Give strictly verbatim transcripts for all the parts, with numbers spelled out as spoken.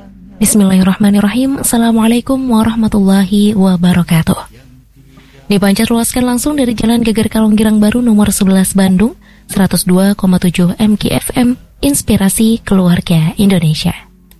Bismillahirrahmanirrahim. Assalamualaikum warahmatullahi wabarakatuh. Dipancar luaskan langsung dari Jalan Geger Kalonggirang Baru nomor sebelas Bandung, seratus dua koma tujuh M K F M, Inspirasi Keluarga Indonesia.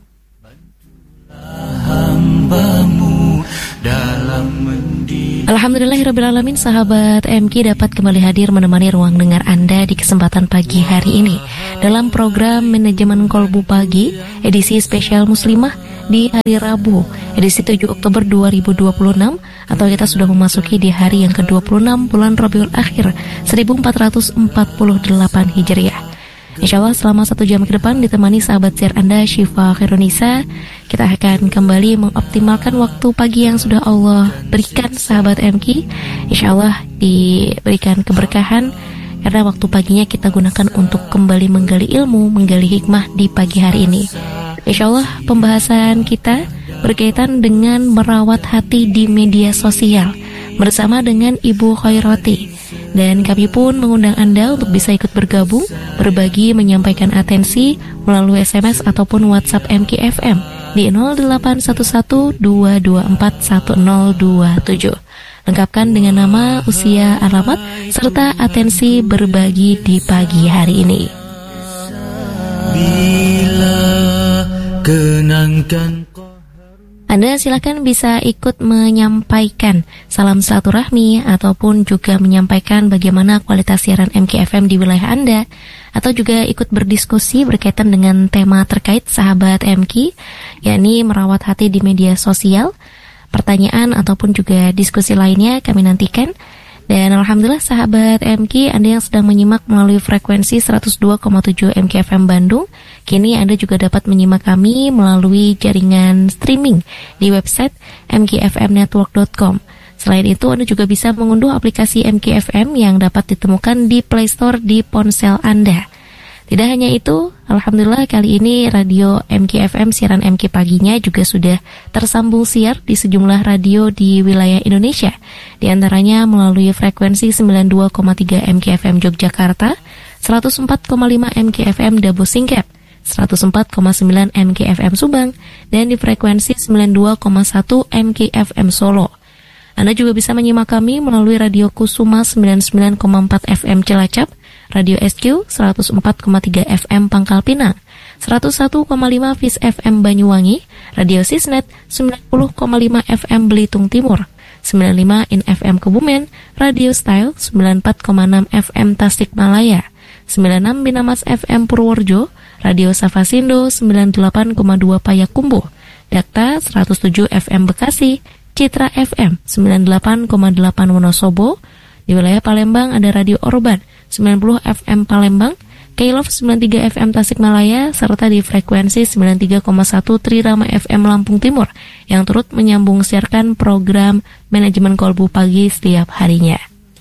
Alhamdulillahirrabbilalamin, sahabat M K dapat kembali hadir menemani ruang dengar Anda di kesempatan pagi hari ini dalam program Manajemen Kolbu Pagi edisi spesial Muslimah di hari Rabu edisi tujuh Oktober dua ribu dua puluh enam, atau kita sudah memasuki di hari yang ke dua puluh enam bulan Rabiul Akhir seribu empat ratus empat puluh delapan Hijriah. Insyaallah selama satu jam ke depan ditemani sahabat share Anda Syifa Khairunisa, kita akan kembali mengoptimalkan waktu pagi yang sudah Allah berikan sahabat M K. Insyaallah diberikan keberkahan karena waktu paginya kita gunakan untuk kembali menggali ilmu, menggali hikmah di pagi hari ini. Insyaallah pembahasan kita berkaitan dengan merawat hati di media sosial bersama dengan Ibu Khairati. Dan kami pun mengundang Anda untuk bisa ikut bergabung, berbagi, menyampaikan atensi melalui S M S ataupun WhatsApp M K F M di nol delapan satu satu dua dua empat satu nol dua tujuh. Lengkapkan dengan nama, usia, alamat, serta atensi berbagi di pagi hari ini. Bila kenangkan Anda silakan bisa ikut menyampaikan salam silaturahmi ataupun juga menyampaikan bagaimana kualitas siaran M K F M di wilayah Anda, atau juga ikut berdiskusi berkaitan dengan tema terkait sahabat M K, yakni merawat hati di media sosial. Pertanyaan ataupun juga diskusi lainnya kami nantikan. Dan alhamdulillah sahabat M K, Anda yang sedang menyimak melalui frekuensi seratus dua koma tujuh M K F M Bandung, kini Anda juga dapat menyimak kami melalui jaringan streaming di website m k f m network dot com. Selain itu, Anda juga bisa mengunduh aplikasi M K F M yang dapat ditemukan di Play Store di ponsel Anda. Tidak hanya itu, alhamdulillah kali ini radio M K F M, siaran M K paginya juga sudah tersambung siar di sejumlah radio di wilayah Indonesia. Di antaranya melalui frekuensi sembilan puluh dua koma tiga M K F M Yogyakarta, seratus empat koma lima M K F M Dabo Singkep, seratus empat koma sembilan M K F M Subang, dan di frekuensi sembilan puluh dua koma satu M K F M Solo. Anda juga bisa menyimak kami melalui Radio Kusuma sembilan puluh sembilan koma empat F M Cilacap, Radio S Q seratus empat koma tiga F M Pangkal Pinang, seratus satu koma lima Fis F M Banyuwangi, Radio Sisnet sembilan puluh koma lima F M Belitung Timur, sembilan puluh lima In F M Kebumen, Radio Style sembilan puluh empat koma enam F M Tasikmalaya, sembilan puluh enam Binamas F M Purworejo, Radio Safasindo sembilan puluh delapan koma dua Payakumbuh, Dakta seratus tujuh F M Bekasi, Citra F M sembilan puluh delapan koma delapan Wonosobo. Di wilayah Palembang ada Radio Orban sembilan puluh F M Palembang, K-Love sembilan puluh tiga F M Tasikmalaya, serta di frekuensi sembilan puluh tiga koma satu Trirama F M Lampung Timur yang turut menyambung siarkan program Manajemen Kolbu Pagi setiap harinya.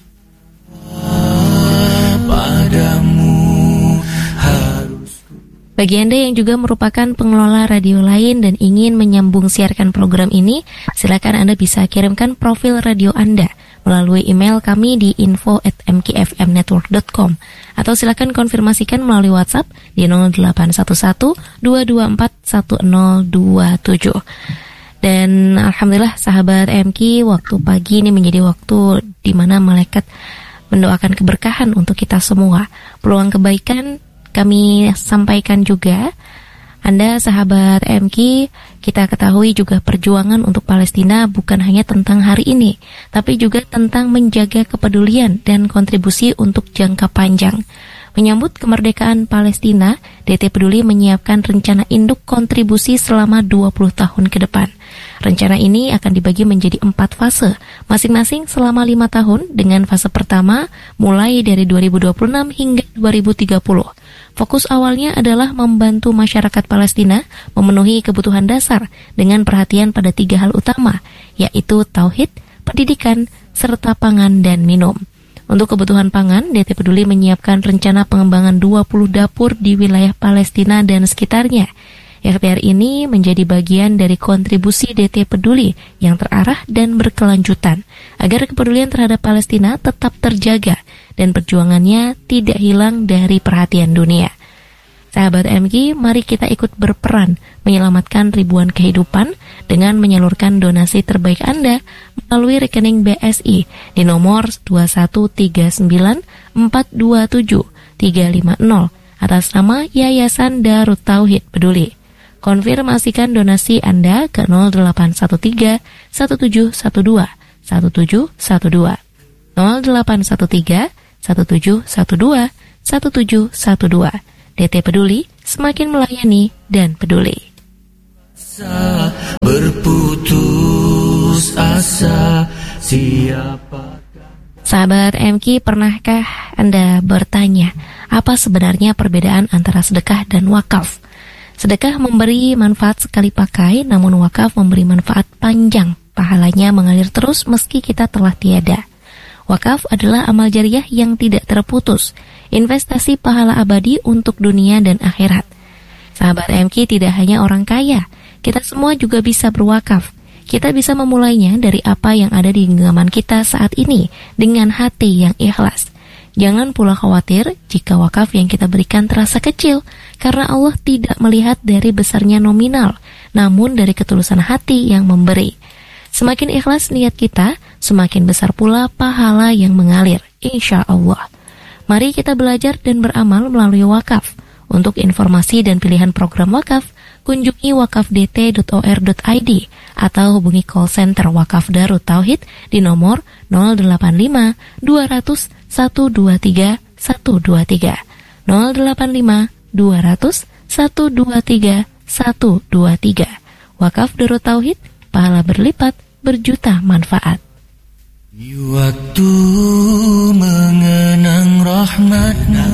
Bagi Anda yang juga merupakan pengelola radio lain dan ingin menyambung siarkan program ini, silakan Anda bisa kirimkan profil radio Anda melalui email kami di info at m k f m network dot com, atau silakan konfirmasikan melalui WhatsApp di nol delapan satu satu dua dua empat satu nol dua tujuh. Dan alhamdulillah sahabat M K, waktu pagi ini menjadi waktu di mana malaikat mendoakan keberkahan untuk kita semua. Peluang kebaikan kami sampaikan juga. Anda sahabat M K, kita ketahui juga perjuangan untuk Palestina bukan hanya tentang hari ini, tapi juga tentang menjaga kepedulian dan kontribusi untuk jangka panjang. Menyambut kemerdekaan Palestina, D T Peduli menyiapkan rencana induk kontribusi selama dua puluh tahun ke depan. Rencana ini akan dibagi menjadi empat fase, masing-masing selama lima tahun, dengan fase pertama mulai dari dua ribu dua puluh enam hingga dua ribu tiga puluh. Fokus awalnya adalah membantu masyarakat Palestina memenuhi kebutuhan dasar dengan perhatian pada tiga hal utama, yaitu tauhid, pendidikan, serta pangan dan minum. Untuk kebutuhan pangan, D T Peduli menyiapkan rencana pengembangan dua puluh dapur di wilayah Palestina dan sekitarnya. Ikhtiar ini menjadi bagian dari kontribusi D T Peduli yang terarah dan berkelanjutan, agar kepedulian terhadap Palestina tetap terjaga dan perjuangannya tidak hilang dari perhatian dunia. Sahabat M K, mari kita ikut berperan menyelamatkan ribuan kehidupan dengan menyalurkan donasi terbaik Anda melalui rekening B S I di nomor dua satu tiga sembilan empat dua tujuh tiga lima nol atas nama Yayasan Darut Tauhid Peduli. Konfirmasikan donasi Anda ke nol delapan satu tiga satu tujuh satu dua satu tujuh satu dua nol delapan satu tiga satu tujuh satu dua satu tujuh satu dua. D T Peduli, semakin melayani dan peduli. Berputus asa siapa? Sahabat M K, pernahkah Anda bertanya apa sebenarnya perbedaan antara sedekah dan wakaf? Sedekah memberi manfaat sekali pakai, namun wakaf memberi manfaat panjang. Pahalanya mengalir terus meski kita telah tiada. Wakaf adalah amal jariah yang tidak terputus, investasi pahala abadi untuk dunia dan akhirat. Sahabat M K, tidak hanya orang kaya, kita semua juga bisa berwakaf. Kita bisa memulainya dari apa yang ada di genggaman kita saat ini dengan hati yang ikhlas. Jangan pula khawatir jika wakaf yang kita berikan terasa kecil, karena Allah tidak melihat dari besarnya nominal, namun dari ketulusan hati yang memberi. Semakin ikhlas niat kita, semakin besar pula pahala yang mengalir, insya Allah. Mari kita belajar dan beramal melalui wakaf. Untuk informasi dan pilihan program wakaf, kunjungi wakaf d t dot o r dot i d atau hubungi call center Wakaf Darut Tauhid di nomor nol delapan lima dua nol nol satu dua tiga satu dua tiga nol delapan lima dua nol nol satu dua tiga satu dua tiga. Wakaf Darut Tauhid, pahala berlipat, berjuta manfaat. Waktu mengenang rahmat-Mu.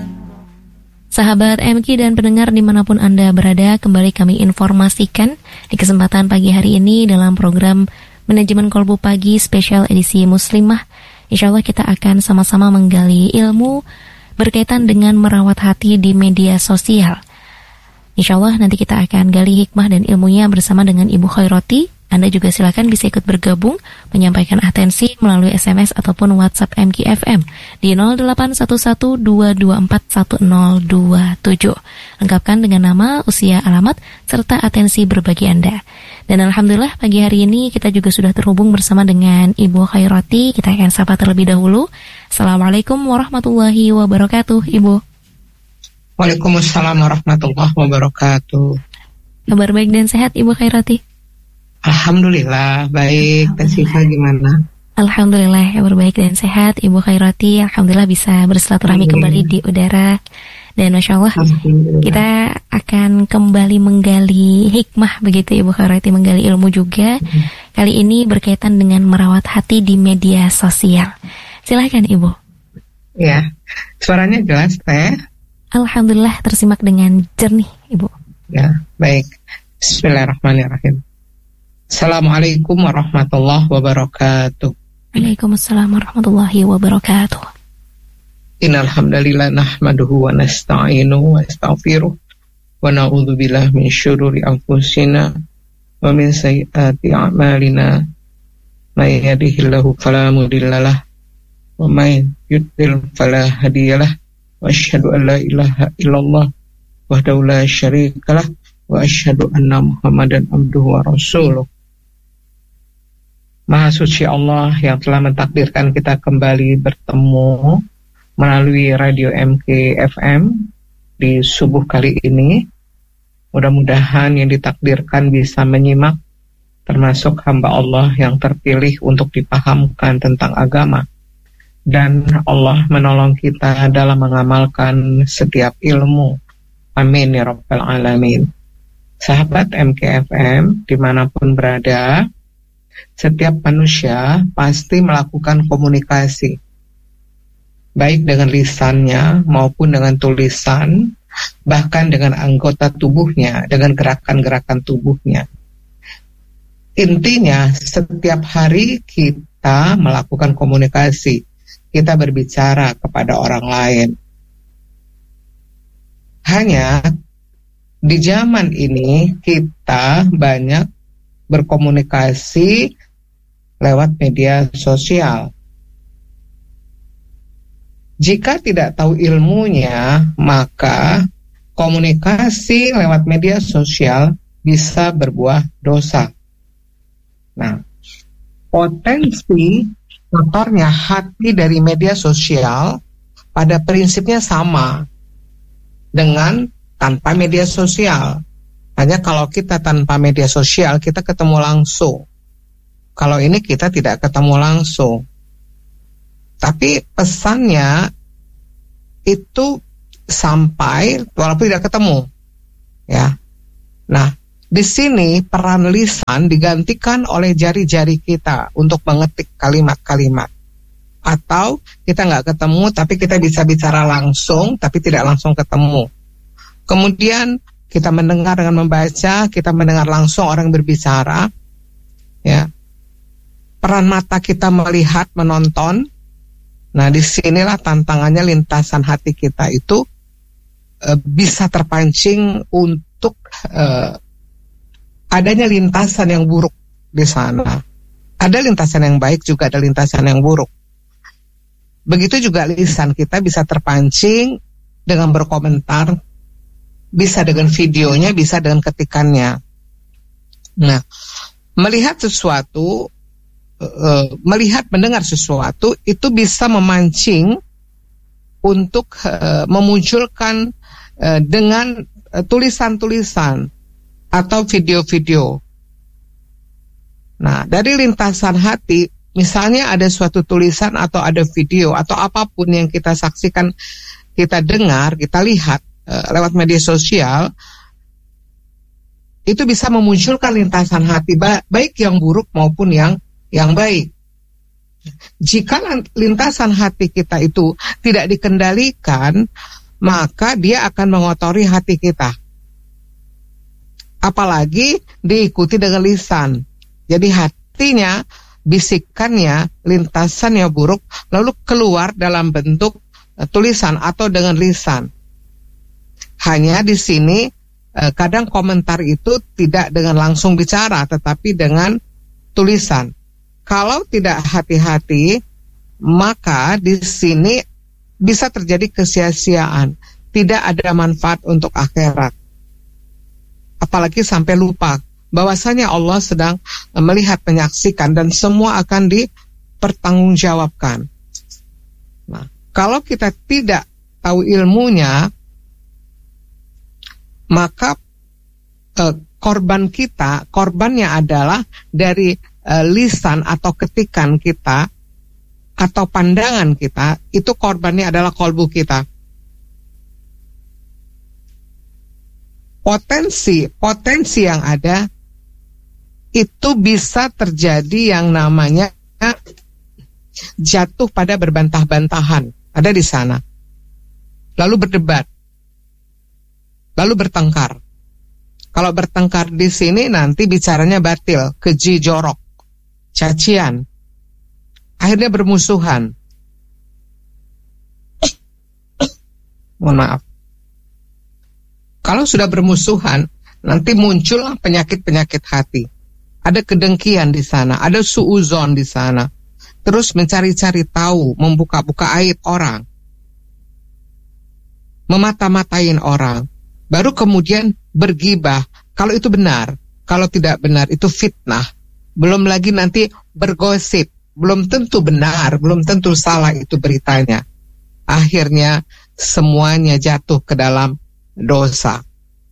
Sahabat M K dan pendengar dimanapun Anda berada, kembali kami informasikan di kesempatan pagi hari ini dalam program Manajemen Kolbu Pagi spesial edisi Muslimah. Insya Allah kita akan sama-sama menggali ilmu berkaitan dengan merawat hati di media sosial. Insya Allah nanti kita akan gali hikmah dan ilmunya bersama dengan Ibu Khairati. Anda juga silakan bisa ikut bergabung, menyampaikan atensi melalui S M S ataupun WhatsApp M K F M di nol delapan satu satu dua dua empat satu nol dua tujuh. Lengkapkan dengan nama, usia, alamat, serta atensi berbagi Anda. Dan Alhamdulillah pagi hari ini kita juga sudah terhubung bersama dengan Ibu Khairati. Kita akan sapa terlebih dahulu. Assalamualaikum warahmatullahi wabarakatuh, Ibu. Waalaikumsalam warahmatullahi wabarakatuh. Kabar baik dan sehat, Ibu Khairati? Alhamdulillah, baik. Dan Siva gimana? Alhamdulillah, kabar baik dan sehat, Ibu Khairati. Alhamdulillah bisa bersilaturahmi kembali di udara. Dan Masya Allah, kita akan kembali menggali hikmah begitu, Ibu Khairati, menggali ilmu juga. Hmm. Kali ini berkaitan dengan merawat hati di media sosial. Silahkan, Ibu. Ya, suaranya jelas, Teh? Alhamdulillah, tersimak dengan jernih, Ibu. Ya, baik. Bismillahirrahmanirrahim. Assalamualaikum warahmatullahi wabarakatuh. Waalaikumsalam warahmatullahi wabarakatuh. Innal hamdalillah nahmaduhu wa nasta'inuhu wa nastaghfiruh wa na'udzu billahi min syururi anfusina wa min sayyiati a'malina. May yahdihillahu fala mudhillalah wa may yudlil fala hadiyalah. Wa asyhadu an la ilaha illallah wahdahu la syarikalah wa asyhadu anna Muhammadan abduhu wa rasuluh. Maha suci Allah yang telah mentakdirkan kita kembali bertemu melalui radio M K F M di subuh kali ini. Mudah-mudahan yang ditakdirkan bisa menyimak, termasuk hamba Allah yang terpilih untuk dipahamkan tentang agama. Dan Allah menolong kita dalam mengamalkan setiap ilmu. Amin ya Rabbal Alamin. Sahabat M K F M dimanapun berada, setiap manusia pasti melakukan komunikasi, baik dengan lisannya maupun dengan tulisan, bahkan dengan anggota tubuhnya, dengan gerakan-gerakan tubuhnya. Intinya, setiap hari kita melakukan komunikasi, kita berbicara kepada orang lain. Hanya di zaman ini kita banyak berkomunikasi lewat media sosial. Jika tidak tahu ilmunya, maka komunikasi lewat media sosial bisa berbuah dosa. Nah, potensi kotornya hati dari media sosial pada prinsipnya sama dengan tanpa media sosial. Hanya kalau kita tanpa media sosial, kita ketemu langsung. Kalau ini kita tidak ketemu langsung. Tapi pesannya itu sampai walaupun tidak ketemu. Ya. Nah, di sini peran lisan digantikan oleh jari-jari kita untuk mengetik kalimat-kalimat. Atau kita nggak ketemu tapi kita bisa bicara langsung tapi tidak langsung ketemu. Kemudian kita mendengar dengan membaca, kita mendengar langsung orang berbicara. Ya. Peran mata kita melihat, menonton. Nah, disinilah tantangannya lintasan hati kita itu e, bisa terpancing untuk e, adanya lintasan yang buruk di sana. Ada lintasan yang baik, juga ada lintasan yang buruk. Begitu juga lisan kita bisa terpancing dengan berkomentar, bisa dengan videonya, bisa dengan ketikannya. Nah, melihat sesuatu, uh, melihat, mendengar sesuatu, itu bisa memancing untuk uh, memunculkan uh, dengan uh, tulisan-tulisan atau video-video. Nah, dari lintasan hati, misalnya ada suatu tulisan atau ada video atau apapun yang kita saksikan, kita dengar, kita lihat lewat media sosial, itu bisa memunculkan lintasan hati, baik yang buruk maupun yang yang baik. Jika lintasan hati kita itu tidak dikendalikan, maka dia akan mengotori hati kita. Apalagi diikuti dengan lisan. Jadi hatinya, bisikannya, lintasannya buruk, lalu keluar dalam bentuk tulisan atau dengan lisan. Hanya di sini eh, kadang komentar itu tidak dengan langsung bicara, tetapi dengan tulisan. Kalau tidak hati-hati, maka di sini bisa terjadi kesia-siaan, tidak ada manfaat untuk akhirat. Apalagi sampai lupa bahwasanya Allah sedang melihat, menyaksikan, dan semua akan dipertanggungjawabkan. Nah, kalau kita tidak tahu ilmunya, maka eh, korban kita, korbannya adalah dari eh, lisan atau ketikan kita atau pandangan kita, itu korbannya adalah kolbu kita. Potensi, potensi yang ada itu bisa terjadi yang namanya jatuh pada berbantah-bantahan, ada di sana. Lalu berdebat. Lalu bertengkar. Kalau bertengkar di sini nanti bicaranya batil, keji, jorok, cacian. Akhirnya bermusuhan. Mohon maaf. Kalau sudah bermusuhan, nanti muncullah penyakit-penyakit hati. Ada kedengkian di sana, ada suuzon di sana. Terus mencari-cari tahu, membuka-buka aib orang. Memata-matain orang. Baru kemudian bergibah, kalau itu benar, kalau tidak benar itu fitnah. Belum lagi nanti bergosip, belum tentu benar, belum tentu salah itu beritanya. Akhirnya semuanya jatuh ke dalam dosa.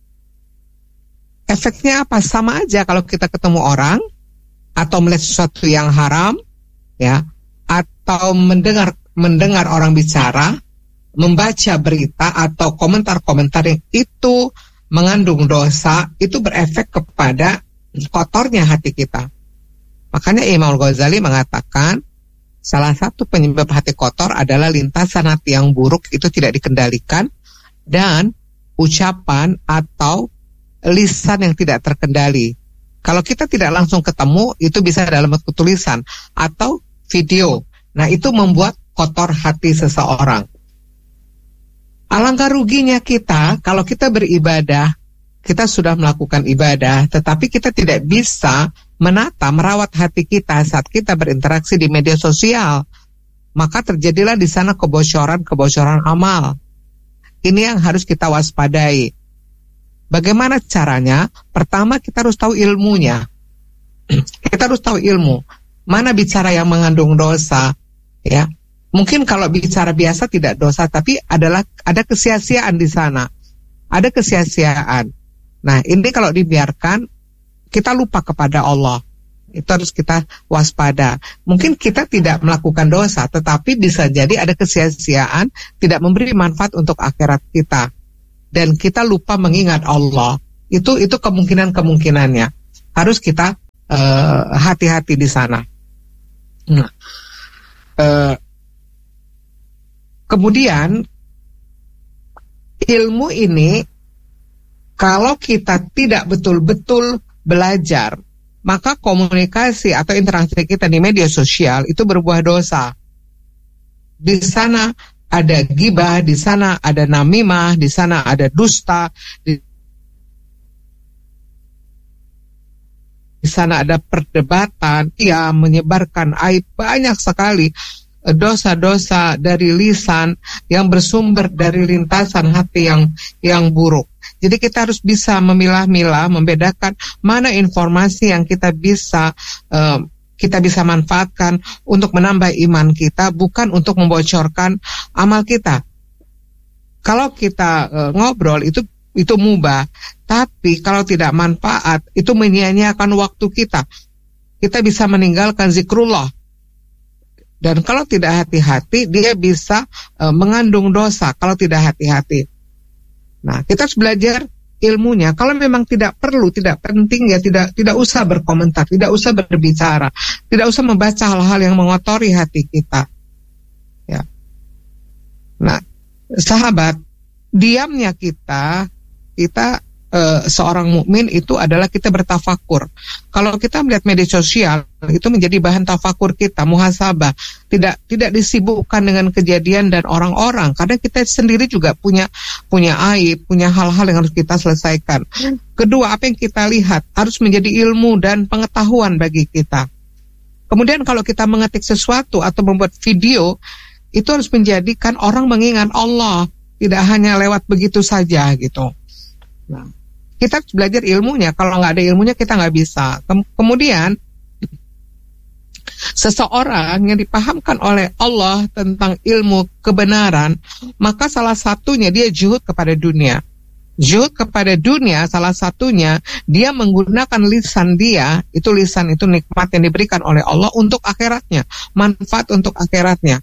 Efeknya apa? Sama aja kalau kita ketemu orang atau melihat sesuatu yang haram, ya, atau mendengar mendengar orang bicara, membaca berita atau komentar-komentar yang itu mengandung dosa, itu berefek kepada kotornya hati kita. Makanya Imam Ghazali mengatakan salah satu penyebab hati kotor adalah lintasan hati yang buruk itu tidak dikendalikan, dan ucapan atau lisan yang tidak terkendali. Kalau kita tidak langsung ketemu, itu bisa dalam bentuk tulisan atau video. Nah, itu membuat kotor hati seseorang. Alangkah ruginya kita kalau kita beribadah, kita sudah melakukan ibadah, tetapi kita tidak bisa menata, merawat hati kita saat kita berinteraksi di media sosial. Maka terjadilah di sana kebocoran-kebocoran amal. Ini yang harus kita waspadai. Bagaimana caranya? Pertama, kita harus tahu ilmunya. Kita harus tahu ilmu. Mana bicara yang mengandung dosa, ya. Mungkin kalau bicara biasa tidak dosa, tapi adalah ada kesia-siaan di sana. Ada kesia-siaan. Nah, ini kalau dibiarkan, kita lupa kepada Allah. Itu harus kita waspada. Mungkin kita tidak melakukan dosa, tetapi bisa jadi ada kesia-siaan, tidak memberi manfaat untuk akhirat kita. Dan kita lupa mengingat Allah. Itu itu kemungkinan-kemungkinannya. Harus kita uh, hati-hati di sana. Nah, uh, kemudian ilmu ini, kalau kita tidak betul-betul belajar, maka komunikasi atau interaksi kita di media sosial itu berbuah dosa. Di sana ada ghibah, di sana ada namimah, di sana ada dusta, di, di sana ada perdebatan, ya, menyebarkan aib, banyak sekali dosa-dosa dari lisan yang bersumber dari lintasan hati yang yang buruk. Jadi kita harus bisa memilah-milah, membedakan mana informasi yang kita bisa uh, kita bisa manfaatkan untuk menambah iman kita, bukan untuk membocorkan amal kita. Kalau kita uh, ngobrol itu itu mubah, tapi kalau tidak manfaat itu menyia-nyiakan waktu kita. Kita bisa meninggalkan zikrullah. Dan kalau tidak hati-hati, dia bisa uh, mengandung dosa kalau tidak hati-hati. Nah, kita harus belajar ilmunya. Kalau memang tidak perlu, tidak penting, ya tidak tidak usah berkomentar, tidak usah berbicara, tidak usah membaca hal-hal yang mengotori hati kita. Ya. Nah, sahabat, diamnya kita, kita Uh, seorang mukmin itu adalah kita bertafakur. Kalau kita melihat media sosial, itu menjadi bahan tafakur kita, muhasabah. Tidak tidak disibukkan dengan kejadian dan orang-orang. Karena kita sendiri juga punya punya aib, punya hal-hal yang harus kita selesaikan. Kedua, apa yang kita lihat harus menjadi ilmu dan pengetahuan bagi kita. Kemudian kalau kita mengetik sesuatu atau membuat video, itu harus menjadikan orang mengingat Allah, tidak hanya lewat begitu saja gitu. Nah, kita harus belajar ilmunya. Kalau nggak ada ilmunya kita nggak bisa. Kemudian seseorang yang dipahamkan oleh Allah tentang ilmu kebenaran, maka salah satunya dia zuhud kepada dunia. Zuhud kepada dunia salah satunya dia menggunakan lisan dia, itu lisan itu nikmat yang diberikan oleh Allah untuk akhiratnya, manfaat untuk akhiratnya.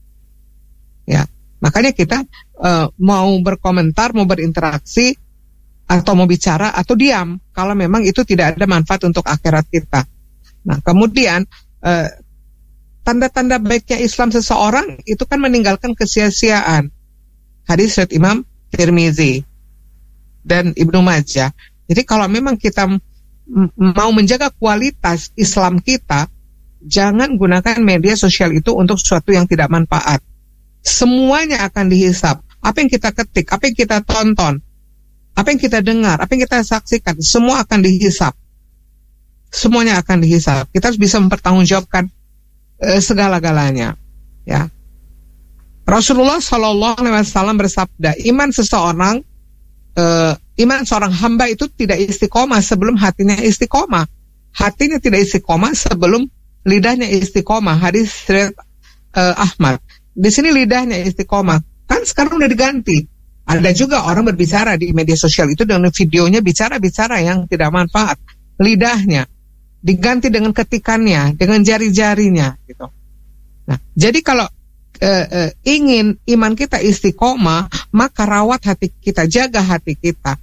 Ya, makanya kita uh, mau berkomentar, mau berinteraksi, atau mau bicara atau diam kalau memang itu tidak ada manfaat untuk akhirat kita. Nah, kemudian eh, tanda-tanda baiknya Islam seseorang itu kan meninggalkan kesia-siaan. Hadis riwayat Imam Tirmizi dan Ibnu Majah. Jadi kalau memang kita m- mau menjaga kualitas Islam kita, jangan gunakan media sosial itu untuk sesuatu yang tidak manfaat. Semuanya akan dihisab. Apa yang kita ketik, apa yang kita tonton, apa yang kita dengar, apa yang kita saksikan, semua akan dihisab. Semuanya akan dihisab. Kita harus bisa mempertanggungjawabkan e, segala-galanya. Ya. Rasulullah Shallallahu Alaihi Wasallam bersabda, iman seseorang, e, iman seorang hamba itu tidak istiqomah sebelum hatinya istiqomah. Hatinya tidak istiqomah sebelum lidahnya istiqomah. Hadis riwayat e, Ahmad. Di sini lidahnya istiqomah. Kan sekarang udah diganti. Ada juga orang berbicara di media sosial itu dengan videonya bicara-bicara yang tidak manfaat. Lidahnya diganti dengan ketikannya, dengan jari-jarinya gitu. Nah, jadi kalau e, e, ingin iman kita istiqomah, maka rawat hati kita, jaga hati kita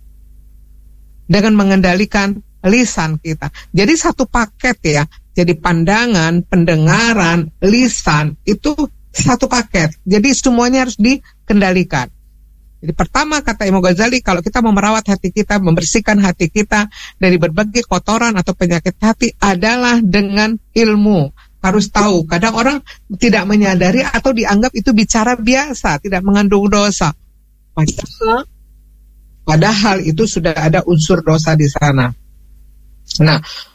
dengan mengendalikan lisan kita. Jadi satu paket ya. Jadi pandangan, pendengaran, lisan itu satu paket. Jadi semuanya harus dikendalikan. Jadi pertama kata Imam Ghazali, kalau kita mau merawat hati kita, membersihkan hati kita dari berbagai kotoran atau penyakit hati adalah dengan ilmu. Harus tahu, kadang orang tidak menyadari atau dianggap itu bicara biasa, tidak mengandung dosa. Padahal, padahal itu sudah ada unsur dosa di sana. Nah,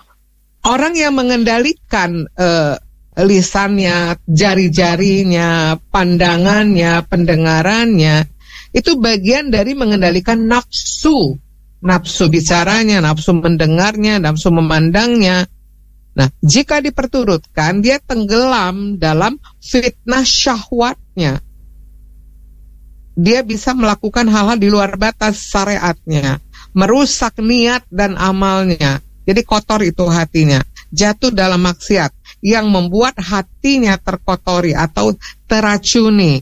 orang yang mengendalikan uh, lisannya, jari-jarinya, pandangannya, pendengarannya, itu bagian dari mengendalikan nafsu. nafsu bicaranya, nafsu mendengarnya, nafsu memandangnya. Nah, jika diperturutkan, dia tenggelam dalam fitnah syahwatnya. Dia bisa melakukan hal-hal di luar batas syariatnya, merusak niat dan amalnya. Jadi kotor itu hatinya, jatuh dalam maksiat yang membuat hatinya terkotori atau teracuni.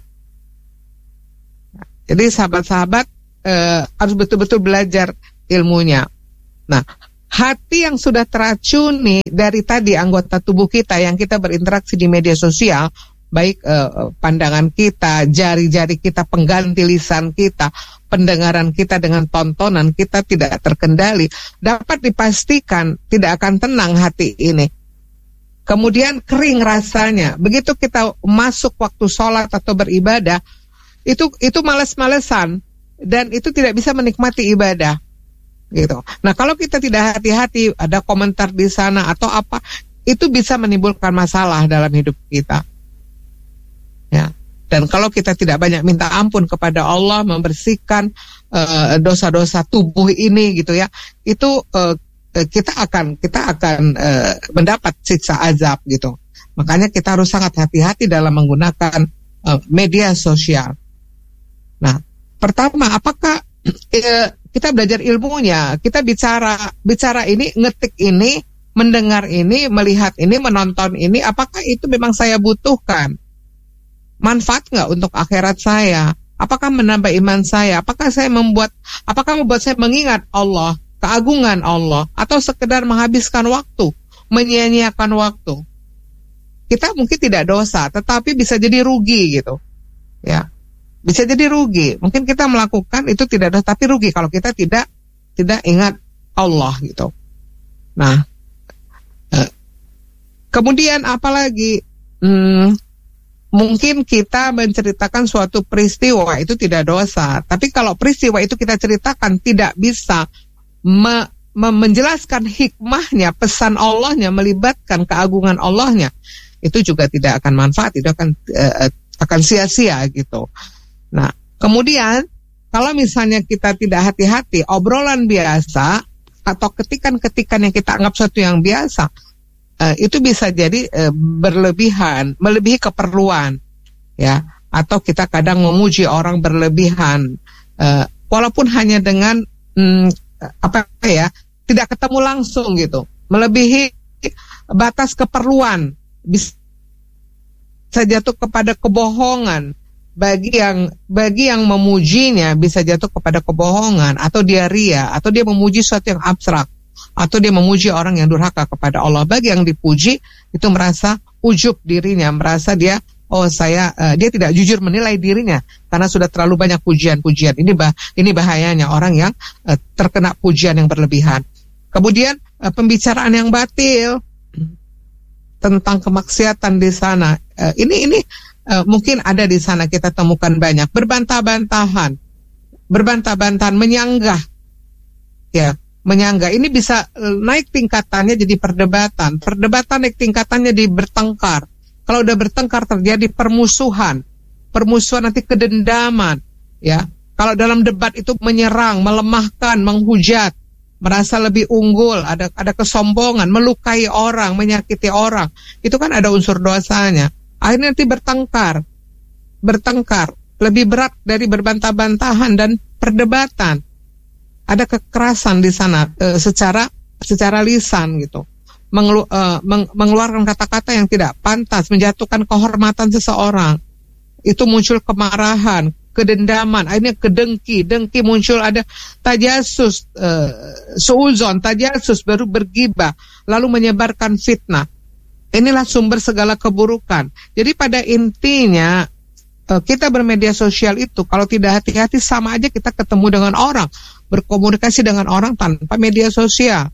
Jadi sahabat-sahabat eh, harus betul-betul belajar ilmunya. Nah, hati yang sudah teracuni dari tadi anggota tubuh kita yang kita berinteraksi di media sosial, baik eh, pandangan kita, jari-jari kita, pengganti lisan kita, pendengaran kita dengan tontonan kita tidak terkendali, dapat dipastikan tidak akan tenang hati ini. Kemudian kering rasanya. Begitu kita masuk waktu sholat atau beribadah, itu itu males-malesan dan itu tidak bisa menikmati ibadah. Gitu. Nah, kalau kita tidak hati-hati, ada komentar di sana atau apa, itu bisa menimbulkan masalah dalam hidup kita. Ya. Dan kalau kita tidak banyak minta ampun kepada Allah, membersihkan uh, dosa-dosa tubuh ini, gitu ya, itu uh, kita akan kita akan uh, mendapat siksa azab gitu. Makanya kita harus sangat hati-hati dalam menggunakan uh, media sosial. Nah, pertama, apakah uh, kita belajar ilmunya, kita bicara bicara ini, ngetik ini, mendengar ini, melihat ini, menonton ini, apakah itu memang saya butuhkan? Manfaat nggak untuk akhirat saya? Apakah menambah iman saya? Apakah saya membuat, apakah membuat saya mengingat Allah, keagungan Allah, atau sekedar menghabiskan waktu, menyia-nyiakan waktu? Kita mungkin tidak dosa, tetapi bisa jadi rugi gitu, ya. Bisa jadi rugi. Mungkin kita melakukan itu tidak dosa, tapi rugi kalau kita tidak tidak ingat Allah gitu. Nah, eh, kemudian apalagi? Hmm, mungkin kita menceritakan suatu peristiwa itu tidak dosa, tapi kalau peristiwa itu kita ceritakan tidak bisa me, me, menjelaskan hikmahnya, pesan Allahnya, melibatkan keagungan Allahnya, itu juga tidak akan manfaat, itu akan uh, akan sia-sia gitu. Nah, kemudian kalau misalnya kita tidak hati-hati, obrolan biasa atau ketikan-ketikan yang kita anggap sesuatu yang biasa, uh, itu bisa jadi uh, berlebihan, melebihi keperluan, ya. Atau kita kadang memuji orang berlebihan, uh, walaupun hanya dengan um, apa ya, tidak ketemu langsung gitu, melebihi batas keperluan, bisa jatuh kepada kebohongan. Bagi yang bagi yang memujinya bisa jatuh kepada kebohongan, atau dia ria, atau dia memuji sesuatu yang abstrak, atau dia memuji orang yang durhaka kepada Allah. Bagi yang dipuji itu merasa ujub dirinya, merasa dia oh saya uh, dia tidak jujur menilai dirinya karena sudah terlalu banyak pujian-pujian. Ini bah ini bahayanya orang yang uh, terkena pujian yang berlebihan. Kemudian uh, pembicaraan yang batil tentang kemaksiatan di sana. Uh, ini ini Uh, mungkin ada di sana kita temukan banyak berbantah-bantahan, berbantah-bantahan, menyanggah, ya, menyanggah. Ini bisa uh, naik tingkatannya jadi perdebatan, perdebatan naik tingkatannya di bertengkar. Kalau udah bertengkar terjadi permusuhan, permusuhan nanti kedendaman, ya. Kalau dalam debat itu menyerang, melemahkan, menghujat, merasa lebih unggul, ada ada kesombongan, melukai orang, menyakiti orang, itu kan ada unsur dosanya. Akhirnya nanti bertengkar, bertengkar, lebih berat dari berbantah-bantahan dan perdebatan. Ada kekerasan di sana e, secara secara lisan gitu, Mengelu, e, meng, mengeluarkan kata-kata yang tidak pantas, menjatuhkan kehormatan seseorang. Itu muncul kemarahan, kedendaman, akhirnya kedengki, dengki muncul, ada tajasus, e, suuzon, tajasus, baru bergibah, lalu menyebarkan fitnah. Inilah sumber segala keburukan. Jadi pada intinya kita bermedia sosial itu kalau tidak hati-hati sama aja kita ketemu dengan orang, berkomunikasi dengan orang tanpa media sosial.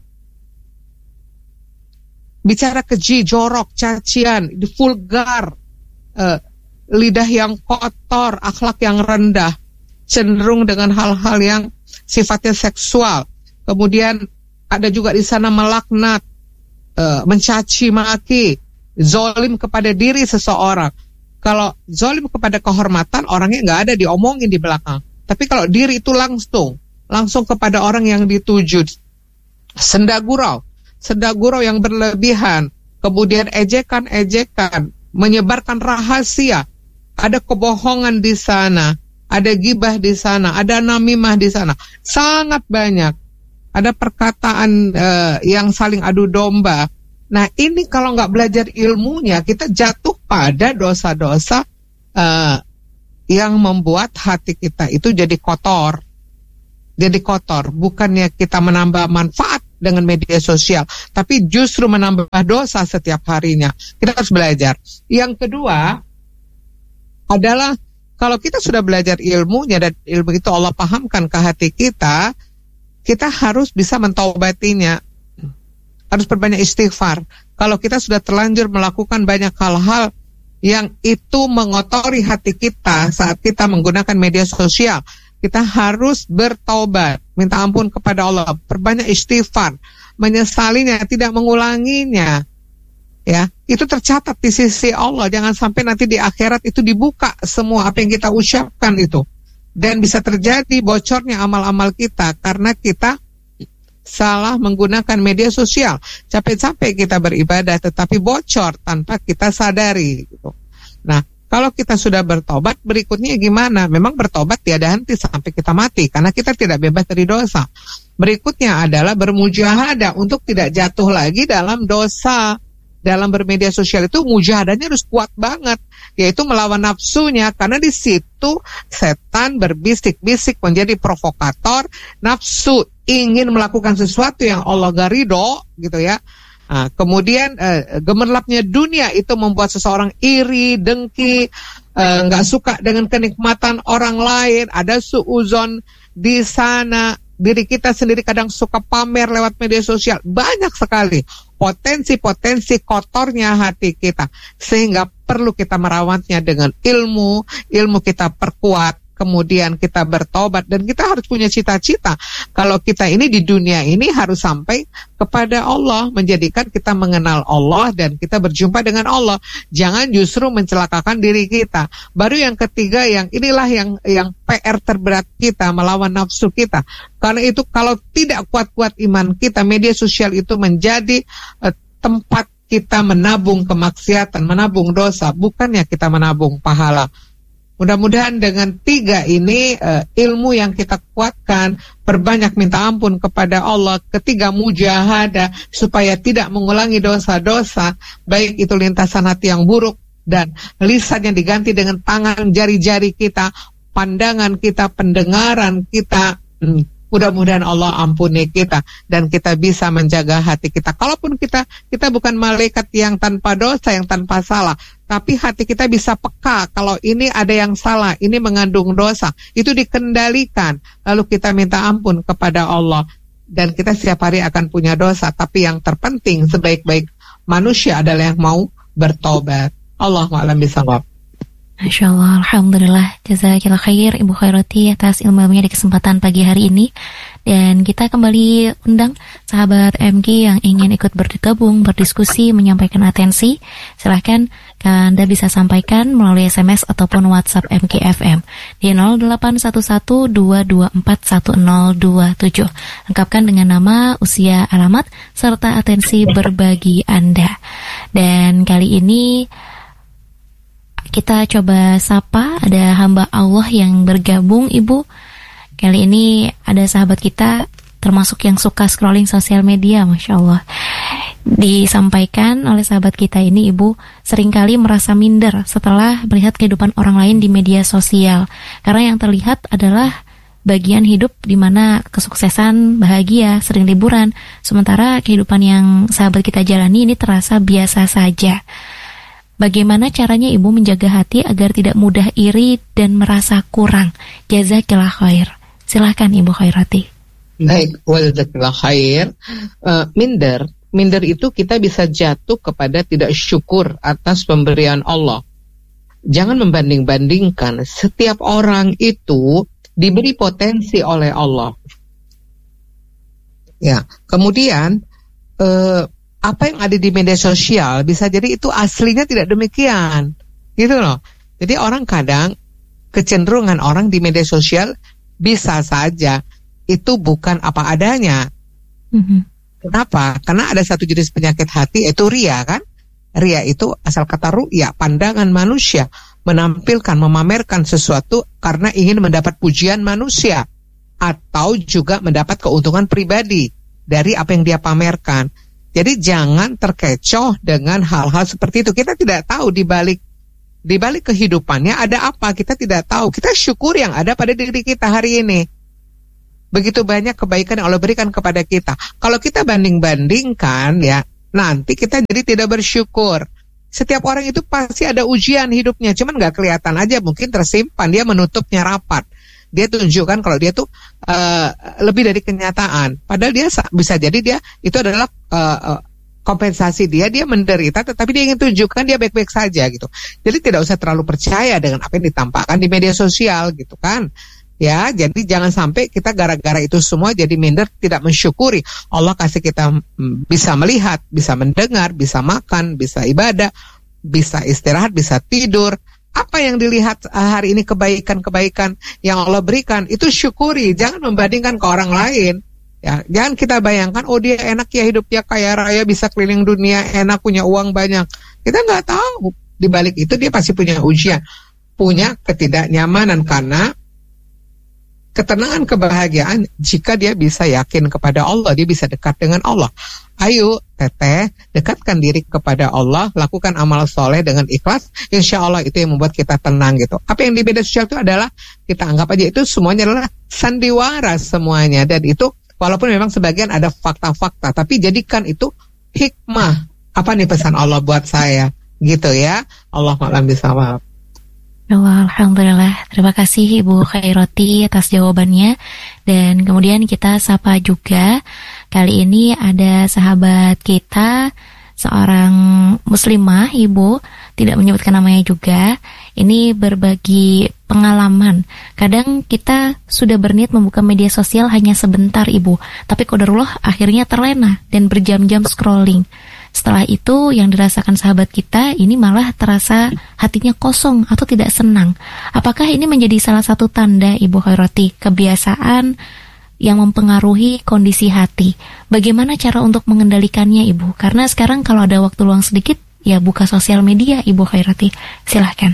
Bicara keji, jorok, cacian, vulgar, eh, lidah yang kotor, akhlak yang rendah, cenderung dengan hal-hal yang sifatnya seksual. Kemudian ada juga di sana melaknat, Uh, mencaci maki, zolim kepada diri seseorang. Kalau zolim kepada kehormatan, orangnya nggak ada, diomongin di belakang. Tapi kalau diri itu langsung, langsung kepada orang yang dituju. Senda gurau, senda gurau yang berlebihan, kemudian ejekan-ejekan, menyebarkan rahasia, ada kebohongan di sana, ada gibah di sana, ada namimah di sana, sangat banyak. Ada perkataan uh, yang saling adu domba. Nah ini kalau nggak belajar ilmunya, kita jatuh pada dosa-dosa uh, yang membuat hati kita itu jadi kotor. Jadi kotor, bukannya kita menambah manfaat dengan media sosial, tapi justru menambah dosa setiap harinya. Kita harus belajar. Yang kedua adalah kalau kita sudah belajar ilmunya dan ilmu itu Allah pahamkan ke hati kita, kita harus bisa mentaubatinya. Harus berbanyak istighfar. Kalau kita sudah terlanjur melakukan banyak hal-hal yang itu mengotori hati kita saat kita menggunakan media sosial, kita harus bertaubat, minta ampun kepada Allah, perbanyak istighfar, menyesalinya, tidak mengulanginya. Ya, itu tercatat di sisi Allah. Jangan sampai nanti di akhirat itu dibuka semua apa yang kita ucapkan itu, dan bisa terjadi bocornya amal-amal kita karena kita salah menggunakan media sosial. Capek-capek kita beribadah tetapi bocor tanpa kita sadari gitu. Nah, kalau kita sudah bertobat, berikutnya gimana? Memang bertobat tiada henti sampai kita mati karena kita tidak bebas dari dosa. Berikutnya adalah bermujahadah untuk tidak jatuh lagi dalam dosa. Dalam bermedia sosial itu mujahadahnya harus kuat banget, yaitu melawan nafsunya, karena di situ setan berbisik-bisik menjadi provokator, nafsu ingin melakukan sesuatu yang Allah gak ridho gitu ya. Nah, kemudian eh, gemerlapnya dunia itu membuat seseorang iri, dengki, eh, gak suka dengan kenikmatan orang lain, ada suuzon di sana. Diri kita sendiri kadang suka pamer lewat media sosial. Banyak sekali potensi-potensi kotornya hati kita, sehingga perlu kita merawatnya dengan ilmu. Ilmu kita perkuat, kemudian kita bertobat, dan kita harus punya cita-cita. Kalau kita ini di dunia ini harus sampai kepada Allah, menjadikan kita mengenal Allah dan kita berjumpa dengan Allah. Jangan justru mencelakakan diri kita. Baru yang ketiga, yang inilah yang yang P R terberat kita, melawan nafsu kita. Karena itu kalau tidak kuat-kuat iman kita, media sosial itu menjadi uh, tempat kita menabung kemaksiatan, menabung dosa, bukannya kita menabung pahala. Mudah-mudahan dengan tiga ini uh, ilmu yang kita kuatkan, perbanyak minta ampun kepada Allah, ketiga mujahadah supaya tidak mengulangi dosa-dosa, baik itu lintasan hati yang buruk dan lisan yang diganti dengan tangan jari-jari kita, pandangan kita, pendengaran kita. Hmm. Mudah-mudahan Allah ampuni kita dan kita bisa menjaga hati kita. Kalaupun kita kita bukan malaikat yang tanpa dosa, yang tanpa salah, tapi hati kita bisa peka kalau ini ada yang salah, ini mengandung dosa, itu dikendalikan. Lalu kita minta ampun kepada Allah, dan kita setiap hari akan punya dosa. Tapi yang terpenting sebaik-baik manusia adalah yang mau bertobat. Allahu a'lam bishawab. Masya Allah, Alhamdulillah, jazakillah khair Ibu Khairati atas ilmunya di kesempatan pagi hari ini. Dan kita kembali undang sahabat M G yang ingin ikut bergabung, berdiskusi, menyampaikan atensi. Silahkan Anda bisa sampaikan melalui S M S ataupun WhatsApp M K F M di nol delapan satu satu dua dua empat satu nol dua tujuh. Lengkapkan dengan nama, usia, alamat, serta atensi berbagi Anda. Dan kali ini kita coba sapa, ada hamba Allah yang bergabung, Ibu. Kali ini ada sahabat kita termasuk yang suka scrolling sosial media, Masya Allah. Disampaikan oleh sahabat kita ini, Ibu seringkali merasa minder setelah melihat kehidupan orang lain di media sosial. Karena yang terlihat adalah bagian hidup di mana kesuksesan, bahagia, sering liburan. Sementara kehidupan yang sahabat kita jalani ini terasa biasa saja. Bagaimana caranya Ibu menjaga hati agar tidak mudah iri dan merasa kurang? Jazakillah khair. Silahkan Ibu Khairati. Baik, wajazakillah khair. Uh, minder, minder itu kita bisa jatuh kepada tidak syukur atas pemberian Allah. Jangan membanding-bandingkan. Setiap orang itu diberi potensi oleh Allah. Ya, kemudian uh, apa yang ada di media sosial bisa jadi itu aslinya tidak demikian, gitu loh. Jadi orang kadang kecenderungan orang di media sosial bisa saja itu bukan apa adanya. Mm-hmm. Kenapa? Karena ada satu jenis penyakit hati, yaitu ria kan. Ria itu asal kata ru'ya, pandangan manusia, menampilkan, memamerkan sesuatu karena ingin mendapat pujian manusia, atau juga mendapat keuntungan pribadi dari apa yang dia pamerkan. Jadi jangan terkecoh dengan hal-hal seperti itu. Kita tidak tahu di balik di balik kehidupannya ada apa, kita tidak tahu. Kita syukur yang ada pada diri kita hari ini. Begitu banyak kebaikan yang Allah berikan kepada kita. Kalau kita banding-bandingkan ya, nanti kita jadi tidak bersyukur. Setiap orang itu pasti ada ujian hidupnya, cuman gak kelihatan aja, mungkin tersimpan, dia menutupnya rapat. Dia tunjukkan kalau dia tuh uh, lebih dari kenyataan. Padahal dia bisa jadi dia itu adalah uh, uh, kompensasi dia, dia menderita, tetapi dia ingin tunjukkan dia baik-baik saja gitu. Jadi tidak usah terlalu percaya dengan apa yang ditampakkan di media sosial gitu kan. Ya, jadi jangan sampai kita gara-gara itu semua jadi minder, tidak mensyukuri. Allah kasih kita bisa melihat, bisa mendengar, bisa makan, bisa ibadah, bisa istirahat, bisa tidur. Apa yang dilihat hari ini kebaikan-kebaikan yang Allah berikan, itu syukuri. Jangan membandingkan ke orang lain. Ya, jangan kita bayangkan, oh dia enak ya hidupnya kaya raya, bisa keliling dunia, enak punya uang banyak. Kita nggak tahu. Di balik itu dia pasti punya ujian, punya ketidaknyamanan karena ketenangan, kebahagiaan jika dia bisa yakin kepada Allah, dia bisa dekat dengan Allah. Ayo teteh, dekatkan diri kepada Allah, lakukan amal soleh dengan ikhlas, insya Allah itu yang membuat kita tenang gitu. Apa yang di media sosial itu adalah, kita anggap aja itu semuanya adalah sandiwara semuanya, dan itu walaupun memang sebagian ada fakta-fakta, tapi jadikan itu hikmah. Apa nih pesan Allah buat saya gitu ya. Allah a'lam bishawab. Alhamdulillah, terima kasih Ibu Khairoti atas jawabannya. Dan kemudian kita sapa juga, kali ini ada sahabat kita, seorang muslimah, Ibu, tidak menyebutkan namanya juga. Ini berbagi pengalaman. Kadang kita sudah berniat membuka media sosial hanya sebentar, Ibu, tapi qadarullah akhirnya terlena dan berjam-jam scrolling. Setelah itu yang dirasakan sahabat kita ini malah terasa hatinya kosong atau tidak senang. Apakah ini menjadi salah satu tanda, Ibu Khairoti, kebiasaan yang mempengaruhi kondisi hati? Bagaimana cara untuk mengendalikannya, Ibu? Karena sekarang kalau ada waktu luang sedikit, ya buka sosial media, Ibu Khairoti. Silahkan.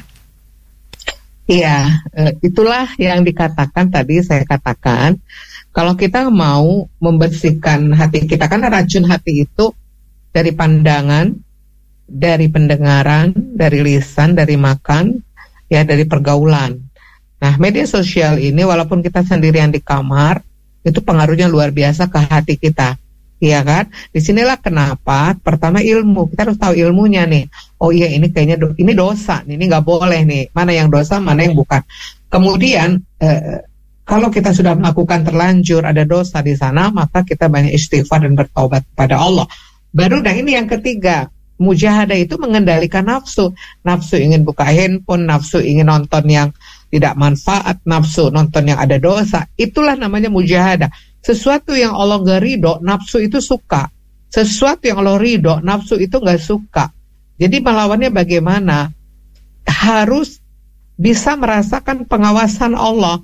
Iya, itulah yang dikatakan tadi, saya katakan, kalau kita mau membersihkan hati kita, karena racun hati itu dari pandangan, dari pendengaran, dari lisan, dari makan, ya dari pergaulan. Nah, media sosial ini walaupun kita sendirian di kamar, itu pengaruhnya luar biasa ke hati kita. Iya kan? Disinilah kenapa, pertama ilmu, kita harus tahu ilmunya nih. Oh iya, ini kayaknya do- ini dosa, ini nggak boleh nih. Mana yang dosa, mana yang bukan. Kemudian, eh, kalau kita sudah melakukan terlanjur ada dosa di sana, maka kita banyak istighfar dan bertaubat kepada Allah. Baru, nah ini yang ketiga, mujahadah itu mengendalikan nafsu. Nafsu ingin buka handphone, nafsu ingin nonton yang tidak manfaat, nafsu nonton yang ada dosa. Itulah namanya mujahadah. Sesuatu yang Allah gak ridho, nafsu itu suka. Sesuatu yang Allah ridho, nafsu itu gak suka. Jadi melawannya bagaimana? Harus bisa merasakan pengawasan Allah.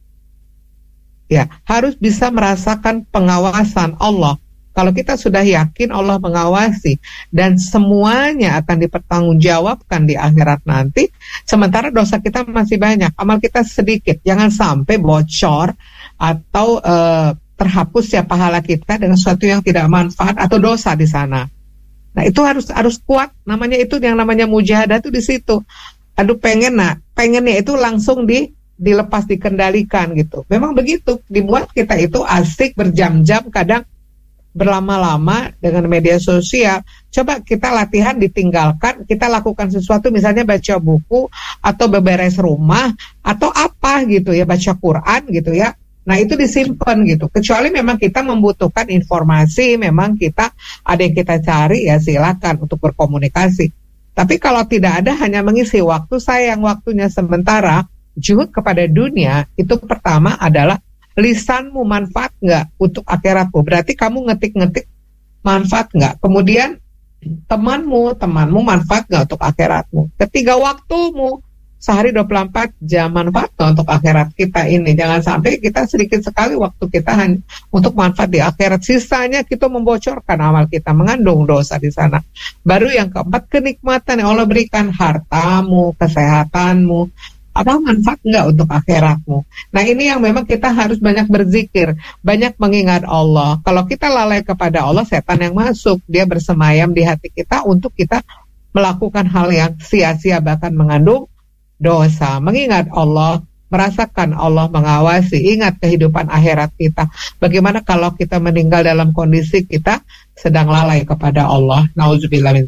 Ya, harus bisa merasakan pengawasan Allah. Kalau kita sudah yakin Allah mengawasi dan semuanya akan dipertanggungjawabkan di akhirat nanti, sementara dosa kita masih banyak, amal kita sedikit, jangan sampai bocor atau uh, terhapus ya pahala kita dengan sesuatu yang tidak manfaat atau dosa di sana. Nah itu harus harus kuat, namanya itu yang namanya mujahadah itu di situ. Aduh pengen, nah pengennya itu langsung di dilepas, dikendalikan gitu. Memang begitu, dibuat kita itu asik berjam-jam, kadang berlama-lama dengan media sosial. Coba kita latihan ditinggalkan, kita lakukan sesuatu, misalnya baca buku atau beberes rumah atau apa gitu ya, baca Quran gitu ya. Nah itu disimpan gitu. Kecuali memang kita membutuhkan informasi, memang kita ada yang kita cari, ya silakan untuk berkomunikasi. Tapi kalau tidak ada, hanya mengisi waktu sayang waktunya sementara, juhud kepada dunia, itu pertama adalah lisanmu manfaat nggak untuk akhiratmu? Berarti kamu ngetik-ngetik manfaat nggak? Kemudian temanmu, temanmu manfaat nggak untuk akhiratmu? Ketiga, waktumu. sehari dua puluh empat jam manfaatnya untuk akhirat kita ini. Jangan sampai kita sedikit sekali waktu kita hanya untuk manfaat di akhirat, sisanya kita membocorkan amal kita, mengandung dosa di sana. Baru yang keempat, kenikmatan yang Allah berikan, hartamu, kesehatanmu, apa manfaat enggak untuk akhiratmu. Nah ini yang memang kita harus banyak berzikir, banyak mengingat Allah. Kalau kita lalai kepada Allah, setan yang masuk, dia bersemayam di hati kita untuk kita melakukan hal yang sia-sia, bahkan mengandung dosa. Mengingat Allah, merasakan Allah mengawasi, ingat kehidupan akhirat kita. Bagaimana kalau kita meninggal dalam kondisi kita sedang lalai kepada Allah? Nauzubillah min